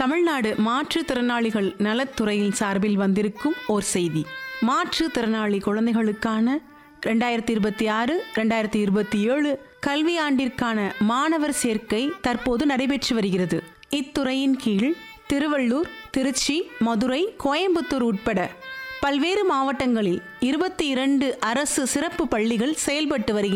தமிழ்நாடு மாற்றுத்திறனாளிகள் நலத்துறையின் சார்பில் வந்திருக்கும் ஓர் செய்தி. மாற்றுத்திறனாளி குழந்தைகளுக்கான 2026-2027 கல்வியாண்டிற்கான மாணவர் சேர்க்கை தற்போது நடைபெற்று வருகிறது. இத்துறையின் கீழ் திருவள்ளூர், திருச்சி, மதுரை, கோயம்புத்தூர் உட்பட பல்வேறு மாவட்டங்களில் 22 அரசு சிறப்பு பள்ளிகள் செயல்பட்டு வருகின்றன.